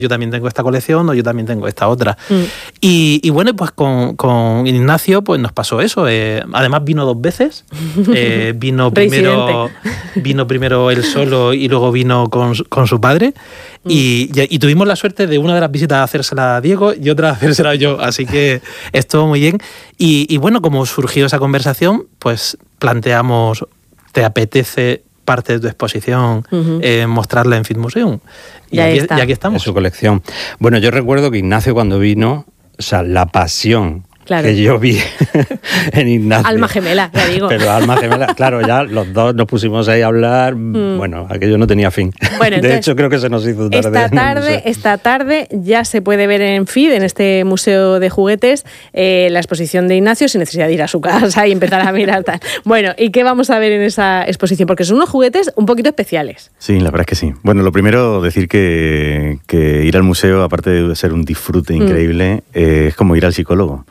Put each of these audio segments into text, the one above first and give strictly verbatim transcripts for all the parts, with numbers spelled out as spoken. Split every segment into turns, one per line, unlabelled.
yo también tengo esta colección o yo también tengo esta otra. Mm. Y, y bueno, pues con, con Ignacio pues nos pasó eso. Eh, además vino dos veces. Eh, vino, primero, vino primero él solo y luego vino con, con su padre. Mm. Y, y, y tuvimos la suerte de una de las visitas hacérsela a Diego y otra hacérsela yo. Así que estuvo muy bien. Y, y bueno, como surgió esa conversación, pues planteamos, ¿te apetece parte de tu exposición uh-huh. eh, mostrarla en Filmmuseum? Y,
y,
aquí,
está.
y aquí estamos.
En su colección. Bueno, yo recuerdo que Ignacio cuando vino, o sea, la pasión claro. que yo vi en Ignacio.
Alma gemela, ya digo.
Pero alma gemela, claro, ya los dos nos pusimos ahí a hablar, mm. bueno, aquello no tenía fin.
Bueno,
de
entonces,
hecho, creo que se nos hizo tarde.
Esta tarde, esta tarde ya se puede ver en F I D, en este Museo de Juguetes, eh, la exposición de Ignacio sin necesidad de ir a su casa y empezar a mirar tal. Bueno, ¿y qué vamos a ver en esa exposición? Porque son unos juguetes un poquito especiales.
Sí, la verdad es que sí. Bueno, lo primero, decir que, que ir al museo, aparte de ser un disfrute increíble, mm. eh, es como ir al psicólogo.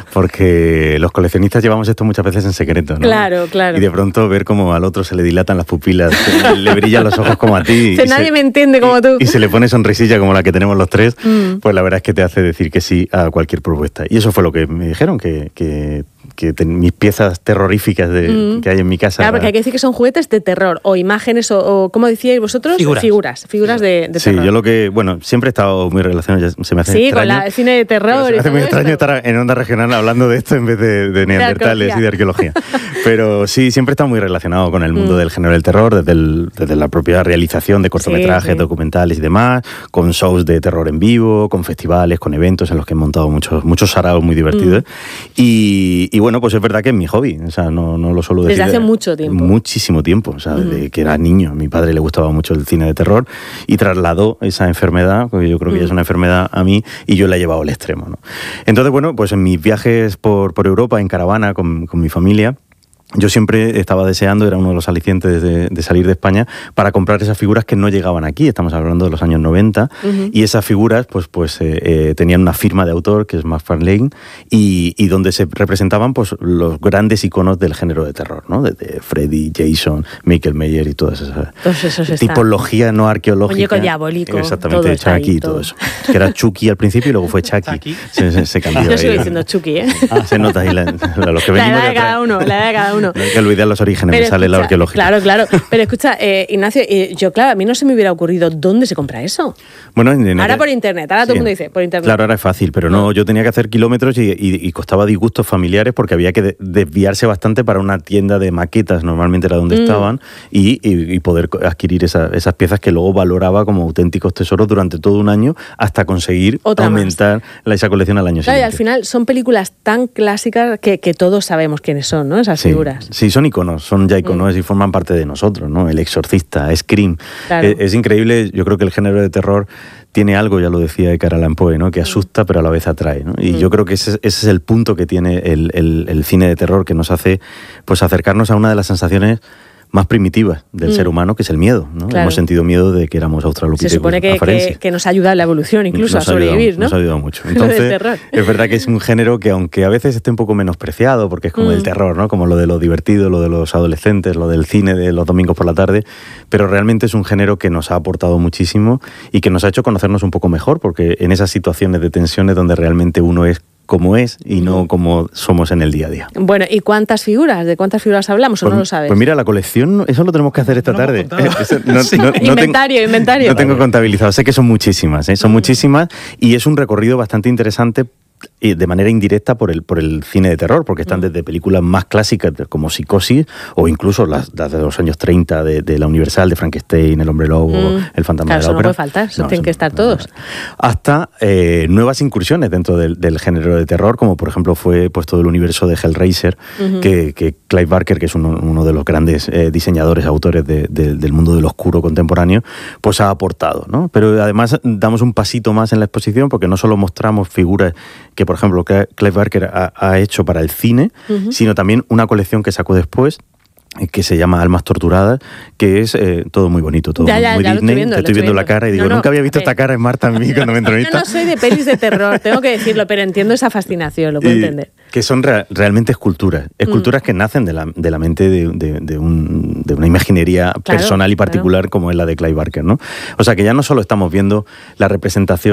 Porque los coleccionistas llevamos esto muchas veces en secreto, ¿no?
Claro, claro.
Y de pronto ver cómo al otro se le dilatan las pupilas, le brillan los ojos como a ti.
Que nadie se, me entiende como tú.
Y, y se le pone sonrisilla como la que tenemos los tres, mm. pues la verdad es que te hace decir que sí a cualquier propuesta. Y eso fue lo que me dijeron, que... que que ten, mis piezas terroríficas de, mm. que hay en mi casa.
Claro, porque hay que decir que son juguetes de terror, o imágenes, o, o ¿cómo decíais vosotros?
Figuras.
Figuras, figuras de, de
sí,
terror.
Sí, yo lo que, bueno, siempre he estado muy relacionado, ya se me hace
sí,
extraño.
Sí, con el cine de terror.
Se me hace muy extraño
esto.
estar en Onda Regional hablando de esto en vez de, de neandertales de y de arqueología. Pero sí, siempre he estado muy relacionado con el mundo mm. del género del terror, desde, el, desde la propia realización de cortometrajes, sí, sí. documentales y demás, con shows de terror en vivo, con festivales, con eventos en los que he montado muchos, muchos saraos muy divertidos. Mm. Y, y bueno, pues es verdad que es mi hobby, o sea, no, no lo suelo decir.
Desde hace mucho tiempo.
Muchísimo tiempo, o sea, desde mm. que era niño. A mi padre le gustaba mucho el cine de terror y trasladó esa enfermedad, porque yo creo que mm. ya es una enfermedad a mí, y yo la he llevado al extremo, ¿no? Entonces, bueno, pues en mis viajes por, por Europa, en caravana, con, con mi familia, yo siempre estaba deseando, era uno de los alicientes de, de salir de España, para comprar esas figuras que no llegaban aquí. Estamos hablando de los años noventa, uh-huh. y esas figuras pues, pues eh, eh, tenían una firma de autor, que es McFarlane, y, y donde se representaban pues, los grandes iconos del género de terror, ¿no? Desde Freddy, Jason, Michael Myers y todas esas
Todos esos
tipología no arqueológica.
Muñeco diabólico.
Exactamente, de Chucky y todo eso. Que era Chucky al principio y luego fue Chucky. Se, se, se cambió.
Yo sigo diciendo Chucky, ¿eh?
Ah, se nota ahí la, la, los que
la
venimos
edad de,
de
cada uno, la edad de cada uno.
No hay que olvidar los orígenes,
pero
me sale
escucha,
la arqueología.
Claro, claro. Pero escucha, eh, Ignacio, eh, yo, claro, a mí no se me hubiera ocurrido dónde se compra eso.
Bueno, en,
ahora por internet, ahora sí. todo el mundo dice por internet.
Claro, ahora es fácil, pero no, yo tenía que hacer kilómetros y, y, y costaba disgustos familiares porque había que de, desviarse bastante para una tienda de maquetas, normalmente era donde mm. estaban, y, y, y poder adquirir esa, esas piezas que luego valoraba como auténticos tesoros durante todo un año hasta conseguir Otra aumentar la, esa colección al año
claro,
siguiente.
Y al final son películas tan clásicas que, que todos sabemos quiénes son, ¿no? Esas
sí,
figuras.
Sí, son iconos, son ya iconos mm. y forman parte de nosotros, ¿no? El Exorcista, Scream.
Claro.
Es, es increíble, yo creo que el género de terror tiene algo, ya lo decía Edgar Allan Poe, ¿no? Que asusta pero a la vez atrae, ¿no? Y mm. yo creo que ese, ese es el punto que tiene el, el, el cine de terror, que nos hace pues acercarnos a una de las sensaciones más primitivas del mm. ser humano, que es el miedo, ¿no? Claro. Hemos sentido miedo de que éramos australopithecus.
Se supone que, que, que nos ayuda a la evolución, incluso nos a sobrevivir, ayudado, ¿no?
Nos ha ayudado mucho. Entonces, es verdad que es un género que, aunque a veces esté un poco menospreciado, porque es como mm. el terror, ¿no? Como lo de lo divertido, lo de los adolescentes, lo del cine de los domingos por la tarde, pero realmente es un género que nos ha aportado muchísimo y que nos ha hecho conocernos un poco mejor, porque en esas situaciones de tensiones donde realmente uno es como es y no como somos en el día a día.
Bueno, ¿y cuántas figuras? ¿De cuántas figuras hablamos o
pues,
no lo sabes?
Pues mira, la colección, eso lo tenemos que hacer esta
no
tarde.
No,
sí. no, no inventario,
tengo,
inventario.
No tengo contabilizado, sé que son muchísimas, ¿eh? son mm. muchísimas, y es un recorrido bastante interesante de manera indirecta por el, por el cine de terror, porque están desde películas más clásicas como Psicosis, o incluso las, las de los años treinta de, de la Universal, de Frankenstein, El Hombre Lobo, mm. El Fantasma
claro,
de la Ópera.
Claro, eso no puede faltar, eso no, tienen eso, que estar todos.
Hasta eh, nuevas incursiones dentro del, del género de terror, como por ejemplo fue pues, todo el universo de Hellraiser, uh-huh. que, que Clive Barker, que es uno, uno de los grandes eh, diseñadores, autores de, de, del mundo del oscuro contemporáneo, pues ha aportado, ¿no? Pero además damos un pasito más en la exposición, porque no solo mostramos figuras que, por ejemplo, Clive Barker ha, ha hecho para el cine, uh-huh. sino también una colección que sacó después, que se llama Almas Torturadas, que es eh, todo muy bonito, todo
ya, ya,
muy
ya
Disney.
Viendo,
Te estoy viendo, viendo la cara y digo, no, no, nunca había visto esta cara en Marta en mí cuando me entrevistas.
Yo no soy de pelis de terror, tengo que decirlo, pero entiendo esa fascinación, lo puedo
y,
entender.
Que son re- realmente esculturas, esculturas mm. que nacen de la, de la mente de, de, de, un, de una imaginería claro, personal y particular claro. como es la de Clive Barker, ¿no? O sea que ya no solo estamos viendo la representación